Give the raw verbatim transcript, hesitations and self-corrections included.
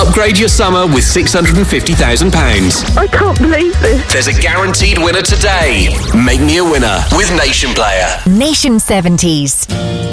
Upgrade your summer with six hundred fifty thousand pounds. I can't believe this. There's a guaranteed winner today. Make me a winner with Nation Player. Nation seventies.